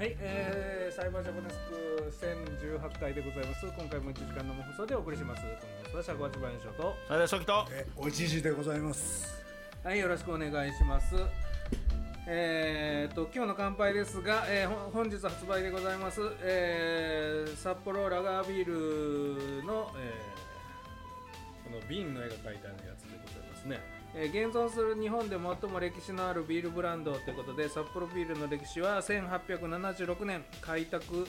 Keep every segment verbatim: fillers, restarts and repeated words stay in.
はい、えー、サイバージャパネスクせんじゅうはちかいでございます。今回もいちじかんの放送でお送りします。この放送は尺八番演唱と最大初期とえおじじでございます。 はい、よろしくお願いします。えーと今日の乾杯ですが、えー、本日発売でございます、えー、札幌ラガービールの、えー、この瓶の絵が描いてあるやつでございますね。えー、現存する日本で最も歴史のあるビールブランドということで、札幌ビールの歴史はせんはっぴゃくななじゅうろくねん開拓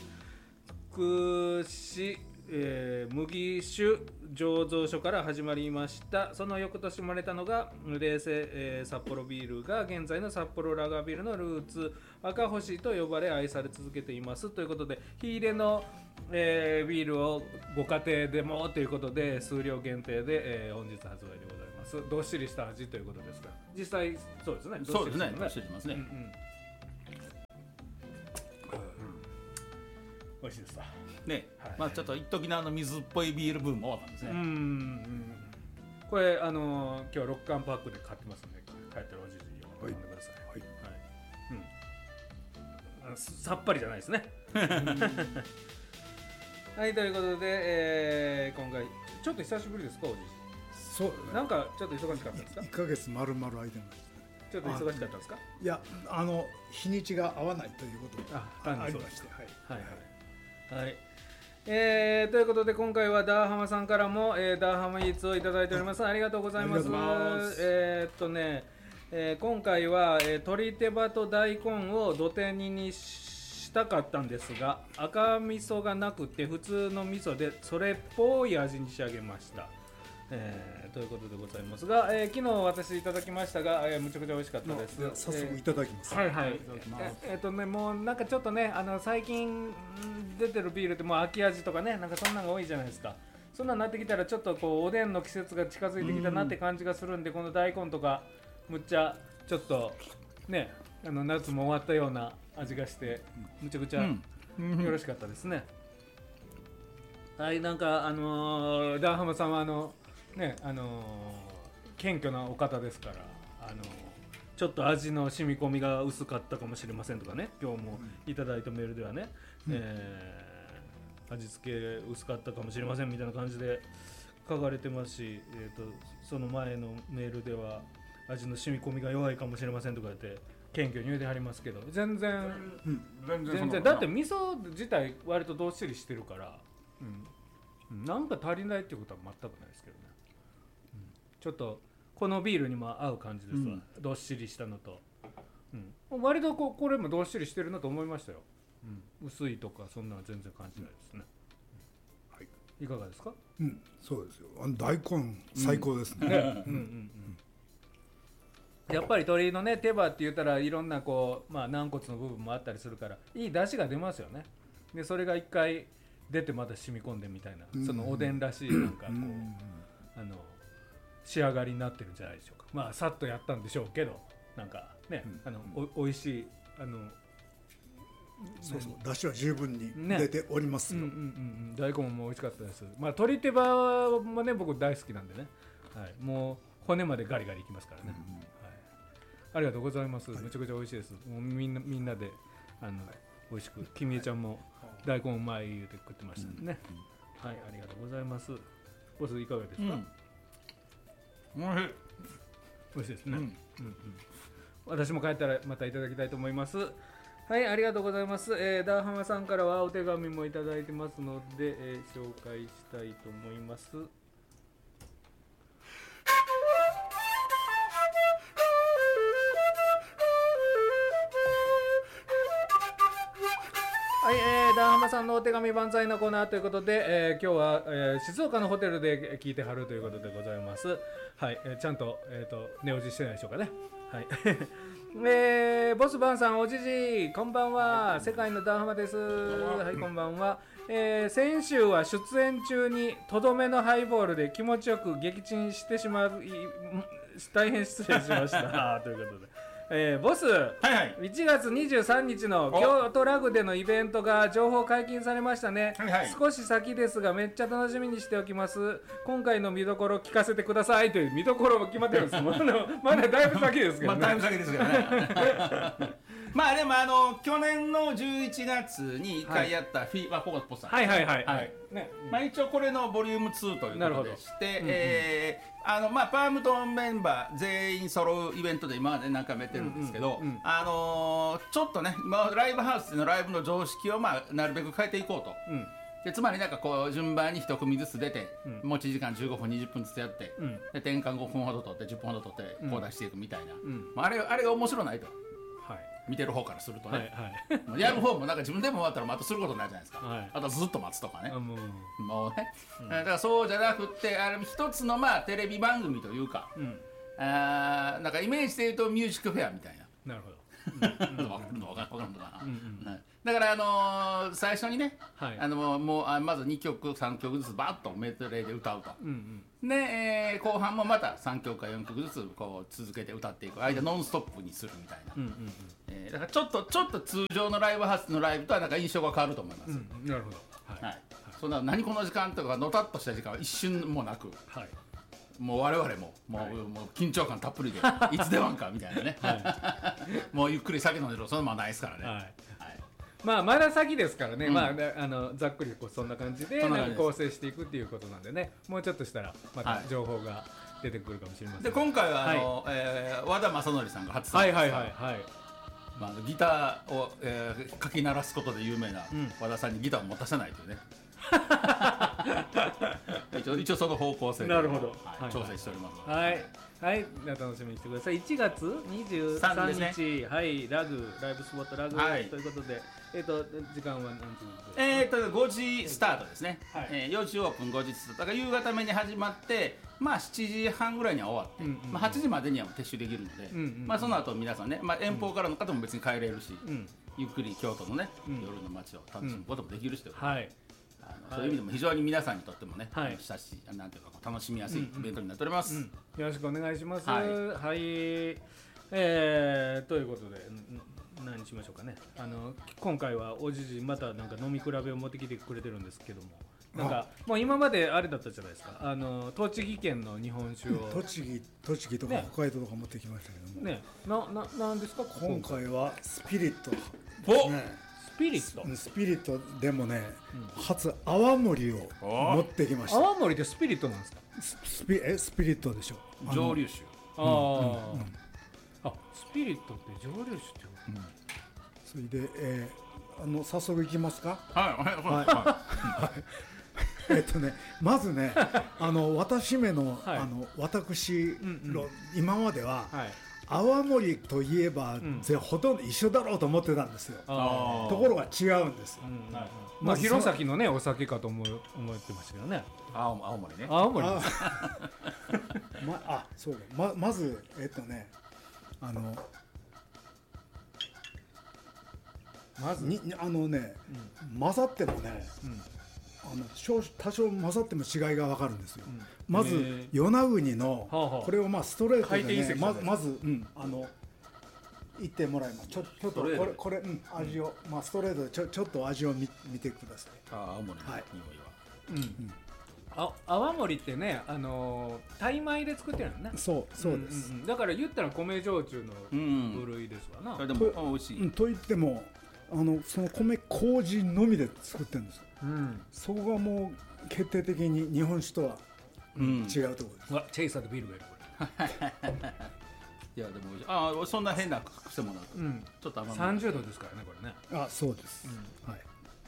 し、えー、麦酒醸造所から始まりました。その翌年生まれたのが冷製、えー、札幌ビールが現在の札幌ラガービールのルーツ赤星と呼ばれ愛され続けていますということで、火入れの、えー、ビールをご家庭でもということで数量限定で、えー、本日発売でございます。どっしりした味ということですが、実際そうですね。 そうですね。どっしりしてますね。うんうん、 美味しいですわね。はい、まあちょっと一時のあの水っぽいビールブームも終わったんですね。 うんうん、これあのー、今日ろっかんパックで買ってますんで、帰ったらおじじを飲んでください。はい、はいはい、うん、さっぱりじゃないですね。はい、ということで、えー、今回ちょっと久しぶりですか、おじじ。 そう、ね、 なんかちょっと忙しかったですか。 いっかげつ丸々空いてました。 ちょっと忙しかったですか。 いや、あの日にちが合わないということが あ, ありまして、はいはいはいはい。えー、ということで今回はダーハマさんからも、えー、ダーハマイーツをいただいております。ありがとうございます。ますえー、っとね、えー、今回は、えー、鶏手羽と大根を土手煮にしたかったんですが、赤味噌がなくて普通の味噌でそれっぽい味に仕上げました。えー、ということでございますが、えー、昨日私いただきましたが、えー、むちゃくちゃ美味しかったです。 早速いただきます。 えー、はいはい。いただきます。えー、っとね、もうなんかちょっとね、あの最近出てるビールってもう秋味とかね、なんかそんなのが多いじゃないですか。そんなになってきたらちょっとこうおでんの季節が近づいてきたなって感じがするんで、この大根とかむっちゃちょっとね、あの夏も終わったような味がしてむちゃくちゃよろしかったですね。はい、なんかあのー、ダーハマさんはあのね、あのー、謙虚なお方ですから、あのー、ちょっと味の染み込みが薄かったかもしれませんとかね、今日もいただいたメールではね、うん、えー、味付け薄かったかもしれませんみたいな感じで書かれてますし、えーと、その前のメールでは味の染み込みが弱いかもしれませんとか言って謙虚に言うてはりますけど、全然、うん、全然、全然だって味噌自体割とどっしりしてるから、うん、なんか足りないってことは全くないですけどね。ちょっとこのビールにも合う感じですわ、うん、どっしりしたのと、うん、割と こ, これもどっしりしてるなと思いましたよ、うん、薄いとかそんなの全然感じないですね、うん、はい、いかがですか。 うん、そうですよ。あの大根最高ですね。うんうんうんうん、やっぱり鶏のね手羽って言ったらいろんなこう、まあ、軟骨の部分もあったりするからいい出汁が出ますよね。でそれが一回出てまた染み込んでみたいな、うん、そのおでんらしいなんかこう、うん、あの仕上がりになってるんじゃないでしょうか。まあさっとやったんでしょうけど、なんかね、うん、あのお, おいしいあのそうそう、出汁は十分に出ておりますよ、ね、うんうんうん、大根も美味しかったです。まあ鶏手羽もね僕大好きなんでね、はい、もう骨までガリガリいきますからね、うんうん、はい、ありがとうございます、はい、めちゃくちゃ美味しいです。もうみんなみんなであの、はい、美味しく、きみえちゃんも大根うまい言うて食ってましたね、うんうん、はい、ありがとうございます。ボスいかがですか。うん、 おいしい、 美味しいですね、うんうんうん、私も帰ったらまたいただきたいと思います。はい、ありがとうございます、えー、ダーハマさんからはお手紙もいただいてますので、えー、紹介したいと思います。はい、えー、ダーハマさんのお手紙万歳のコーナーということで、えー、今日は、えー、静岡のホテルで聞いてはるということでございます。はい、えー、ちゃんと、えーと、寝落ちしてないでしょうかね。はい。えー、ボスバンさん、おじじこんばんは、はい、世界のダーハマです。はい、こんばんは。えー、先週は出演中にとどめのハイボールで気持ちよく撃沈してしまう、大変失礼しましたということで、えー、ボス、はいはい、いちがつにじゅうさんにちの京都ラグでのイベントが情報解禁されましたね、はいはい、少し先ですがめっちゃ楽しみにしておきます。今回の見どころ聞かせてくださいという見どころも決まってるんですまだまだだいぶ先ですけどね、 まあ、だいぶ先ですけどねまあでもあの去年のじゅういちがつにいっかいやったフィー、まあここポスターはいはいはいははいいねまあ一応これのボリュームツーということでして、 なるほどえーあのまあパームトンメンバー全員揃うイベントで今まで何回もやってるんですけど、 うんうんうんあのーちょっとね今ライブハウスでのライブの常識をまあなるべく変えていこうと。 うんでつまりなんかこう順番に一組ずつ出て、 うん持ち時間じゅうごふんにじゅっぷんずつやって、 うんで転換ごふんほど取ってじゅっぷんほど取ってこう出していくみたいな、 んまあ、あれあれが面白ないとはい見てる方からするとはいね、 はいもうやる方もなんか自分でも終わったらあとすることないじゃないですか、 はいあとずっと待つとかねあもうもうね、だからそうじゃなくってあれ一つのまあテレビ番組というか、 うんあーなんかイメージで言うとミュージックフェアみたいななるほど分かるの分かるのかな、 んはいだから、あのー最初にね、 はいあのもうあまずにきょくさんきょくずつバッとメドレーで歌うと、 うんうんで、えー後半もまたさんきょくかよんきょくずつこう続けて歌っていく間ノンストップにするみたいな、 うんうんえーだからちょっとちょっと通常のライブハウスのライブとはなんか印象が変わると思います、 うんうんなるほどはいはい、そんな何この時間とかのたっとした時間は一瞬もなく、 はいもう我々ももう,、 はいもう緊張感たっぷりでいつ出番かみたいなね、もうゆっくり酒飲んでるそのままないですからね、 はいはいまあまだ先ですからね、 うんまあねあのざっくりこうそんな感じでそんな感じですなんか構成していくっていうことなんでね、もうちょっとしたらまたはい情報が出てくるかもしれません。 で今回はあの、えー和田正則さんが初参加はいはいはいはい。 まあ、ギターを、えー、かき鳴らすことで有名なうん和田さんにギターを持たせないというね一応一応その方向性でなるほどはいはい調整しております、 はいはい、楽しみにしてください。いちがつにじゅうさんにち、 ですはいラグライブスポットラグ、 はいということで、えっ、と時間は何時ですか。 えー、とごじスタートですね、 はいえーよじオープンごじスタートだから夕方目に始まってまあしちじはんぐらいには終わって、 うんうんうんまあ、はちじまでには撤収できるので、 うんうんうんまあ、その後皆さんね、まあ、遠方からの方も別に帰れるし、 うんゆっくり京都のね、 うん夜の街を楽しむこともできるしということで、 はいあのそういう意味でも非常に皆さんにとってもね、 はい親しいなんていうかこう楽しみやすいイベントになっております、 うん、よろしくお願いします。 ははいい、えー、ということでん何しましょうかね。あの今回はおじじまたなんか飲み比べを持ってきてくれてるんですけども、なんかもう今まであれだったじゃないですか。あの栃木県の日本酒を栃木栃木とかね北海道とか持ってきましたけども、 ね、なななんですかここ今回はスピリット、 おね、 スピリット。 スピリットでもね、初泡盛を持ってきました。 泡盛でスピリットなんですか。 ススピえスピリットでしょ。あの蒸留酒あー、あ、スピリットって蒸留酒ってこそれで、えー、あの早速いきますか。 はいはいはい、 はいえっとね、まずね、あの私めの、 はいあの私の、 んうん今までは、 と。はい。 泡盛といえば、 んぜほとんど一緒だろうと思ってたんですよ。 あーところが違うんです。 うんはいまあまず弘前のねお酒かと思う思ってましたけどね。 青青森ね青森。 あまあそうだままずえっとねあのまず。 にあのね、混ざってもねうん。 あの少多少混ざっても違いが分かるんですよ、 んまずへー与那国の、 はあはあこれをまあストレートで回転ねま隕石じゃないずまず、うん、あの言ってもらいますちょちょっとこストレートれこれ、うん、味を、まあストレートでちょちょっと味を見見てください。 あ青森のはい匂いは、 うん。あ泡盛ってねあのータイ米で作ってるのね。 そうそうです、 んんんだから言ったら米焼酎のうん部類ですわな。 それでもあ美味しい、 うん、と言ってもあのその米麹のみで作ってるんですよ。 うん。 そこがもう決定的に日本酒とはうん違うところです。 うわチェイサーとビールがいるこいやでも美味しいあそんな変な癖もなく、 れ。うん。 ちょっと甘め三十度ですからねこれね。 あ、そうです。はい。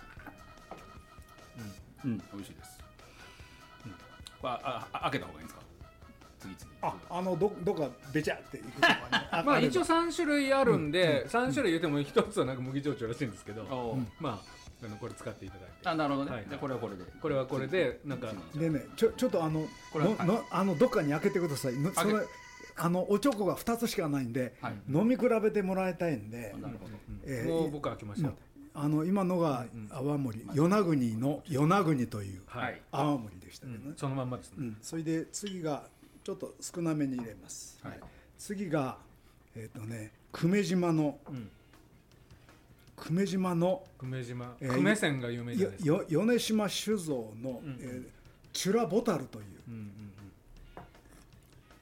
うん美味しいです、うん、あああ開けた方がいいんですか次々 あ、あのどどっかべちゃっていくとかね。あまあれば一応三種類あるんで三種類言っても一つはなんか麦焼酎らしいんですけど、 おーまああのこれ使っていただいて。 あなるほどね、 はいでこれはこれでこれはこれでなんかでね、ちょちょっとあのこれはののあのどっかに開けてください。のそ開けれあのおちょこがふたつしかないんで、 はい飲み比べてもらいたいんで、 なるほど、 えーもう僕開けましたよ。 あの今のが泡盛、与那国の与那国というはい。 泡盛でしたけどね。 そのまんまですね。 うん、それで次がちょっと少なめに入れます。 はい次がえっ、とね久米島のうん。 久米島の久米島、 えー久米線が有名じゃないですか。 よよ米島酒造の、 んえーチュラボタルといううんうん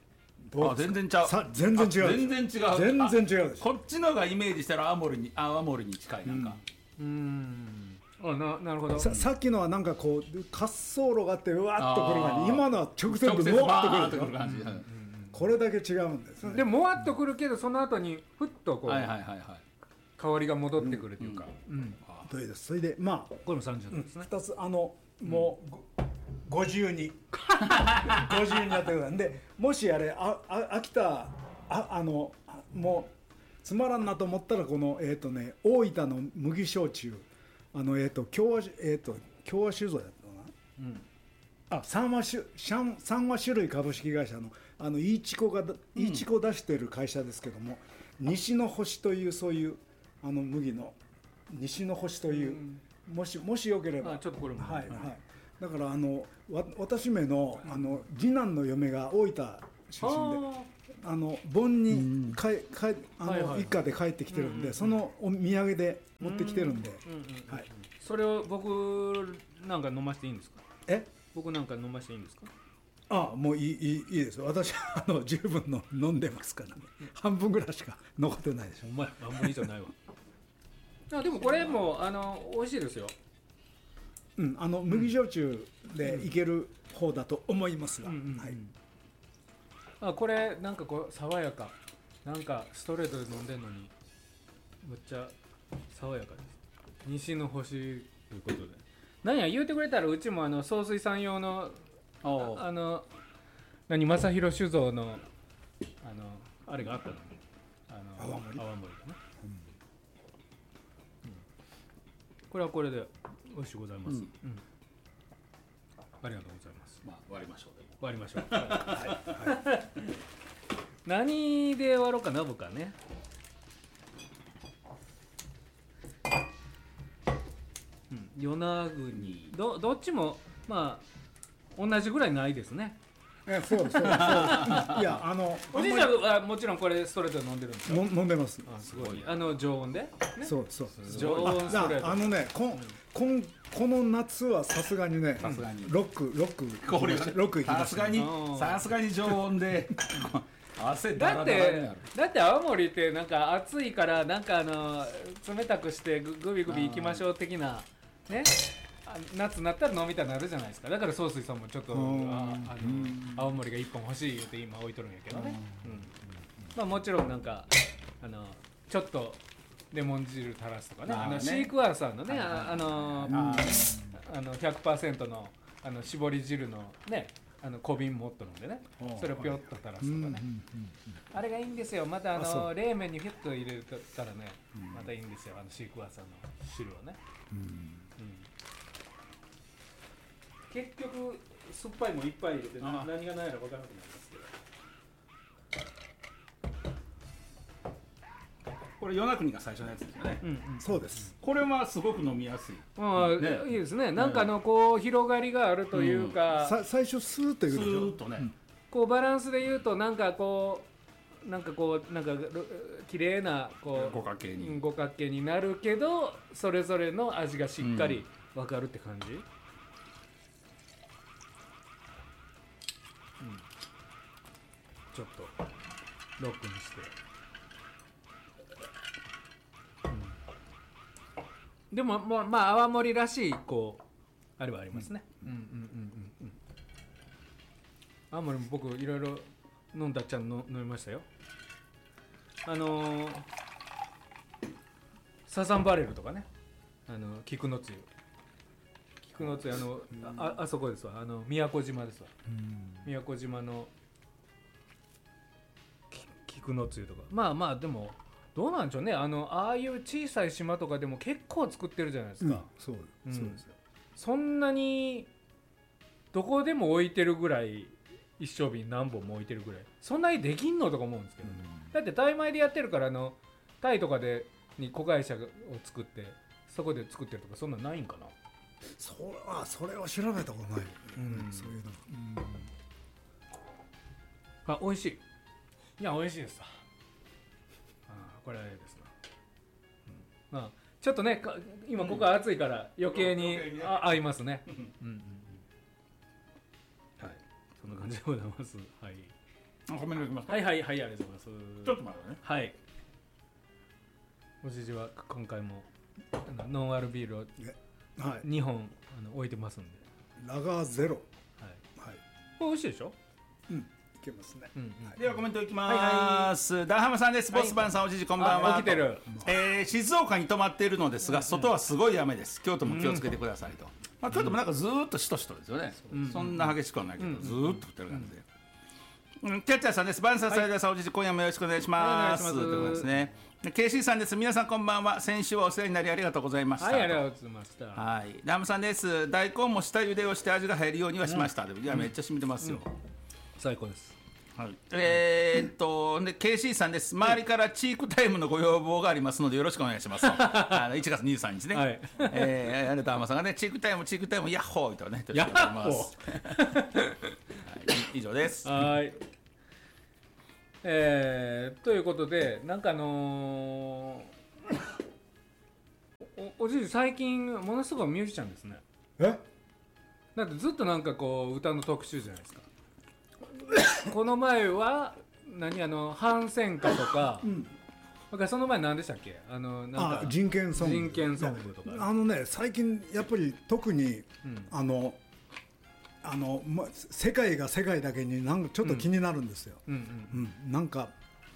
どうあ全然ちゃうさ全然違うでしょ全然違う全然違うでしょこっちのがイメージしたら青森に青森に近いなんか、 うーんあななるほどささっきのはなんかこう滑走路があってうわっとくる感あーじ今のは直線直接でうわっとバーッとくるでしょくる感じ、うんこれだけ違うんですねでももわっとくるけどその後にふっとこう、 はいはいはいはい香りが戻ってくるというか、うんというですそれでまあこれもさんじゅうどですね、 ふたつあのもうごごじゅうにごじゅうになってくるんでもしあれああ飽きたああのあもうつまらんなと思ったらこのえっ、とね大分の麦焼酎あのえっ、と共和えっ、と共和酒造やったかな、 うんあ三和種シャン三和種類株式会社のあのイーチコがだ、イーチコ出している会社ですけども西の星というそういうあの麦の西の星という、もしもしよければあちょっとこれもはいはいだからあのわ私めのあの次男の嫁が大分出身であの盆にかいかいあの、 はいはいはい一家で帰ってきてるんで、 うんうんうんそのお土産で持ってきてるんで、 うんうんうんはいそれを僕なんか飲ませていいんですかえ僕なんか飲ませていいんですかあもういいいいいいですよ私あの十分の飲んでますからね半分ぐらいしか残ってないでしょお前あんまりじゃないわあでもこれもあの美味しいですようんあの麦焼酎でいける方だと思いますが、 うんうんうんはいあこれなんかこう爽やかなんかストレートで飲んでんのにむっちゃ爽やかです西の星ということで何や言うてくれたらうちもあの総水産用のおああの何正弘酒造のあのあれがあったのにあの泡盛泡盛がね、うんこれはこれで美味しゅうございます、 うんうんありがとうございますまあ割りましょうでも終わりましょう、はいはい、何で終わろうかな僕はねうん与那国どどっちもまあ同じぐらいないですねえそうそうそういやあのおじいちゃんはもちろんこれストレートで飲んでるんですかの飲んでますあすごいあの常温で、ね、 そうそう常温ストレートああのねこんこんこの夏はさすがにねさすがにロックロックこれはロックいきましたさすがにうんさすがに常温で汗だらだっだらになてるだって青森ってなんか暑いからなんかあの冷たくしてググビグビ行きましょう的なねあ夏になったら飲みたくなるじゃないですかだから総帥さんもちょっとああうんの青森がいっぽん欲しい言って今置いとるんやけどね、うんまあもちろんなんかあのちょっとレモン汁垂らすとかねあのあーねシークワーサーのねああのああの ひゃくパーセント のあの絞り汁のねあの小瓶持っとるんでねそれをぴょっと垂らすとかね、 うんうんあれがいいんですよまたああその冷麺にフィッと入れたらね、またいいんですよあのシークワーサーの汁をね、うん結局酸っぱいもいっぱい入れてなあ何がないのか分からなくなりますけどこれ与那国が最初のやつですよねうんうんそうですこれはすごく飲みやすいまあ、 ねいいですねなんかあのこう広がりがあるというか、 さ最初スーッといスくでしょーッとねこうバランスで言うとなんかこうなんかこうなんかろ綺麗なこう五角形にうん五角形になるけどそれぞれの味がしっかり分かるって感じ、うんちょっとロックにして、うんでもまあまあ泡盛らしいこうあれはありますね、うん、うんうんうんうん泡盛も僕いろいろ飲んだっちゃんの飲みましたよあのー、サザンバレルとかねあの菊のつゆ菊のつゆあのああそこですわあの宮古島ですわ宮古島のき菊のつゆとかまあまあでもどうなんでしょうねあのああいう小さい島とかでも結構作ってるじゃないですか、 うんそううんそうですよそんなにどこでも置いてるぐらい一升瓶何本も置いてるぐらいそんなにできんのとか思うんですけどね、だってタイ米でやってるからあのタイとかでに子会社を作ってそこで作ってるとかそんなんないんかなそあそれは調べたことない、 うんそういうの、 あ美味しいいや美味しいですわあこれはあれですな、うん、まあちょっとねか今ここは暑いから余計に、 余計にねあ合いますねうんうんうんはいそんな感じでございますはいコメントいきますか。 はいはいはい、ありがとうございます。 ちょっと待ってね。 はい。おじじは今回もあのノンアルビールをはいにほんあの置いてますんで、 ラガーゼロ。 はい。 はい。 これ美味しいでしょ？ うん。いけますね。 うんうん。 ではコメントいきます。ダーハマさんです。ボスバンさん、おじじこんばんは。 あ起きてる。 えー静岡に泊まっているのですが、外はすごい雨です。京都も気をつけてくださいと。まあ京都もなんかずーっとしとしとですよね。そんな激しくはないけど、ずーっと降ってる感じで。うんキャッチャーさんです。バンさん、サイダーさん、おじじ今夜もよろしくお願いします。 はいお願いしますということですね。ケーシー さんです。皆さんこんばんは。先週はお世話になりありがとうございました。 はい、ありがとうございました。 はい、ラムさんです。大根も下茹でをして味が入るようにはしました。いや、めっちゃ染みてますよ。 最高です。 はい、えー、っとで ケーシー さんです。周りからチークタイムのご要望がありますのでよろしくお願いしますとあのいちがつにじゅうさんにちね、 はいえー、あれとアマさんがねチークタイムチークタイムヤッホーとねヤッホーはい以上です。 はい。えー、ということで、なんかあのー、お, おじい最近ものすごいミュージシャンですね。 え？ だってずっとなんかこう歌の特集じゃないですか。この前は何あの反戦歌とか、うん、だからその前何でしたっけ？あのなんかあ人権ソング。 人権ソングとか。 あのね最近やっぱり特に、 うん、 あのあの、ま、世界が世界だけになんかちょっと気になるんですよ。うんうんうん、なんか、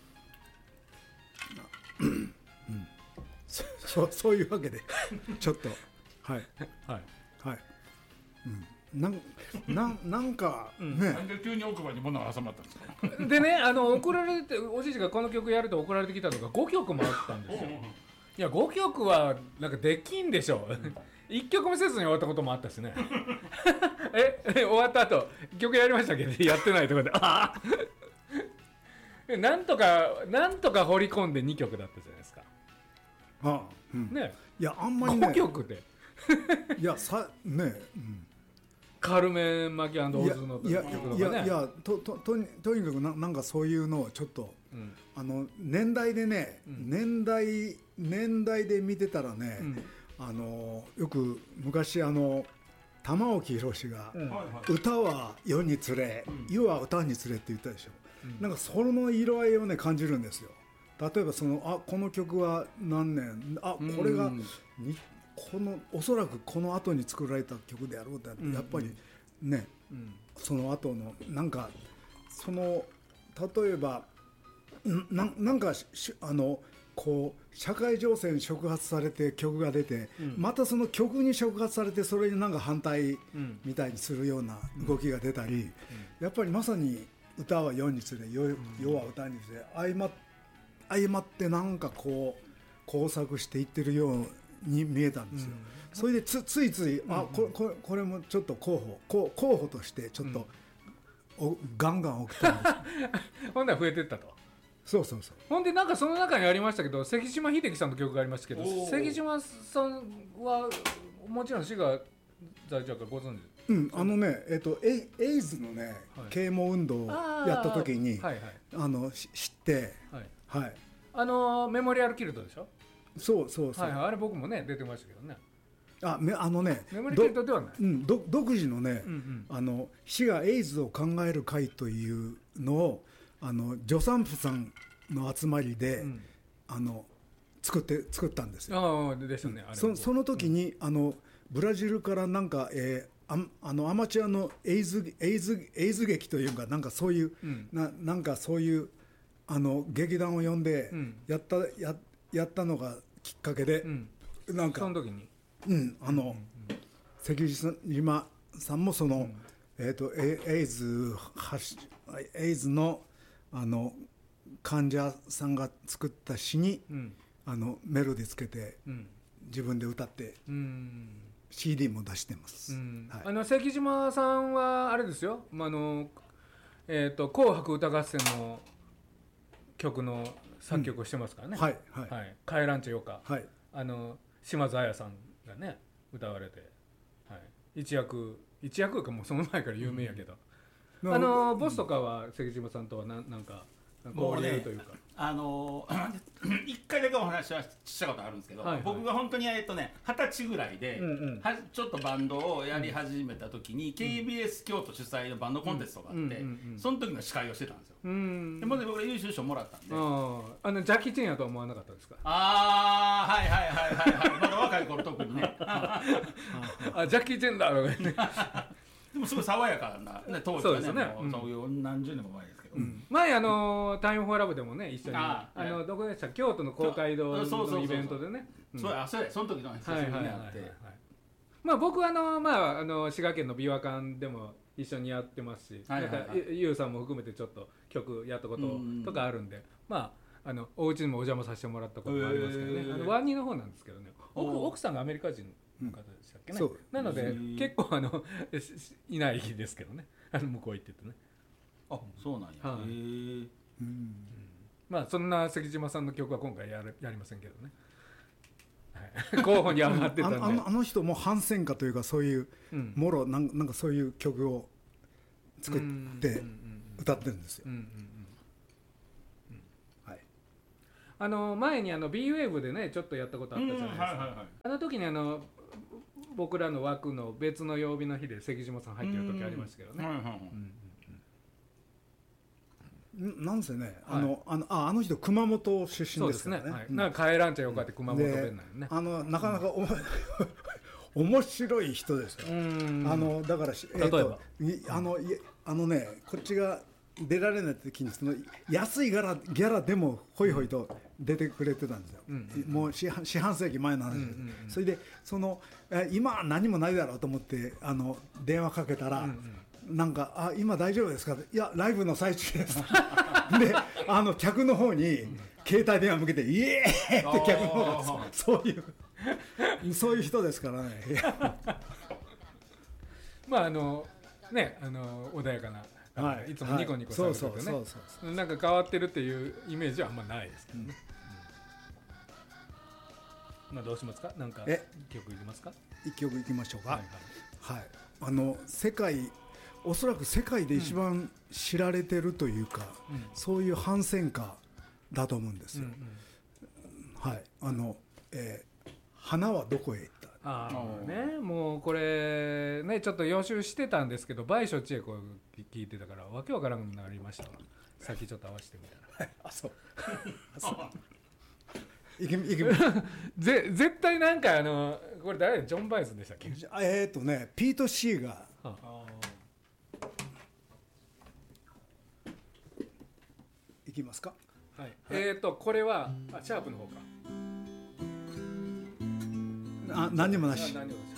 うん、そ, そ, そういうわけでちょっとはいはいはい、うん、なんななんかね、うん、 なんで急に奥歯に物が挟まったんですか。 でねあの送られておじいちがこの曲やると送られてきたのがごきょくもあったんですよ。いやごきょくはなんかできんでしょ。いっきょくめせずに終わったこともあったしね。ええ終わった後曲やりましたけどやってないところでああなんとかなんとか掘り込んでにきょくだったじゃないですか。 ああ、うん、 ねいやあんまりねごきょくでいやさね、うん、 カルメン・マキ&オズの曲とかね。 いやいやいやとととにとにかく な, なんかそういうのをちょっと、うん、あの年代でね、うん、年代年代で見てたらね、うん、あのよく昔あの玉置宏が、うん、歌は世につれ、うん、世は歌につれって言ったでしょ、うん、なんかその色合いをね感じるんですよ。例えばそのあこの曲は何年あこれがにこのおそらくこの後に作られた曲であろうって、うん、やっぱりね、うん、その後のなんかその例えばな, なんかあのこう社会情勢に触発されて曲が出て、うん、またその曲に触発されてそれになんか反対みたいにするような動きが出たり、うんうん、やっぱりまさに歌は世につれ 世, 世は歌につれ相ま相まってなんかこう工作していってるように見えたんですよ、うん、それで つ, ついつい、うん、あ こ, こ, これもちょっと候補候補としてちょっと、うん、ガンガン送ったんですほんなら増えてったと。 そうそうそう。 ほんでなんかその中にありましたけど関島秀樹さんの曲がありましたけど関島さんはもちろん滋賀在庁からご存知。 うん、あのね、えっと、エ, エイズのね、はい、啓蒙運動をやった時に あ,、はいはい、あの知って、はいはい、 あのメモリアルキルトでしょ。 そうそうそう、 はいはい、あれ僕もね出てましたけどね。 あめあのねメモリアルキルトではない、 うん、ど独自のね、うんうん、あの滋賀エイズを考える会というのをあの助産婦さんの集まりで、うん、あの作って作ったんですよ。 ああでしたね、あれそ, その時に、うん、あのブラジルからなんか、えーあ, あのアマチュアのエイズエイズエイズ劇というかなんかそういう、うん、な, なんかそういうあの劇団を呼んでやった、うん、や, やったのがきっかけで、うん、なんかその時に、 うんあの、うんうん、関島さんもその、うんえー、とエイズエイズのあの患者さんが作った詩に、うん、あのメロディーつけて、うん、自分で歌って、うん、シーディー も出してます、うんはい、 あの関島さんはあれですよ、まあのえー、と紅白歌合戦の曲の作曲をしてますからね、 うん、はいはい、 はい、帰らんちよか、 はい、 あの島津亜矢さんがね歌われて、はい、一躍一躍かもうその前から有名やけど、うん、あのボスとかは関島さんとはななんか交流というか。 あの一回だけお話はしたことあるんですけど、 はいはい、 僕が本当にえっとね二十歳ぐらいで、 うんうん、 はちょっとバンドをやり始めた時に、うん、ケービーエス 京都主催のバンドコンテストがあって、うんうんうんうん、その時の司会をしてたんですよ。うん、でもね僕ら優秀賞もらったんで、 ああのジャッキー・チェンやとは思わなかったですか。 ああはいはいはいはいはいまだ若い頃特にねあジャッキー・チェンだとかねでもすごい爽やかな、ね、当時は ね, そう, ね、 うん、 そういう何十年も前ですけど、うん、 前あのタイムフォーラブでもね一緒に あ, あのどこでした京都の公会堂のイベントでねそうやそれその時の久しぶりに会ってまあ僕はあのまああの滋賀県の琵琶館でも一緒にやってますし、はいはいはい、なんかゆうさんも含めてちょっと曲やったこととかあるんで、まああのお家にもお邪魔させてもらったこともありますけどね、あのワンニーの方なんですけどね、奥, 奥さんがアメリカ人の方でしたっけね、うん、なので結構あのいないですけどね、あの向こう行っててね。 あ、そうなんや。 はい、へー、 うん、まあそんな関島さんの曲は今回やるやりませんけどね。はい、候補に上がってたんで、 あの、あの人も反戦歌というかそういう、うん、もろなんなんかそういう曲を作って歌ってるんですよ。 あの前にあの B ウェーブでねちょっとやったことあったじゃないですか。はいはいはい、あの時にあの僕らの枠の別の曜日の日で関島さん入ってる時ありましたけどね。 なんせね、あの、はい、あのああの人熊本出身ですからね。 そうですね。はい、なんか帰らんちゃよかって熊本弁なんよね。 あのなかなかお、うん、面白い人ですよ。あのだから例えば、 えー、あのあのねこっちが出られない時にその安いギャラギャラでもホイホイと出てくれてたんですよ。うんうん、もう四半四半世紀前の話です。うんうんうん、それでその今は何もないだろうと思ってあの電話かけたら。うんうん、なんかあ今大丈夫ですか、いやライブの最中ですであの客の方に携帯電話向けてイエーイって客の方がそういうそういう人ですからねまああのねあの穏やかな、はい、いつもニコニコされててねなんか変わってるっていうイメージはあんまないですけどね、うん、まあどうしますか、なんか曲いきますか、 一曲いきましょうか。はい、はいはい、あの世界おそらく世界で一番知られてるというか、うん、そういう反戦歌だと思うんですよ。うんうん、はい、あの、えー、花はどこへ行った。 ああね、もうこれねちょっと予習してたんですけど、倍所千恵子聞いてたからわけわからんくなりましたわ。さっきちょっと合わせてみたら。 あ、そう。いきいきぜ絶対なんかあのこれ誰ジョン・バイスでしたっけ。 えー、っとねピート・シーが。はあ、いきますか。 はい、えーとこれはあシャープの方か。 あ何にもなし。 何にもなし。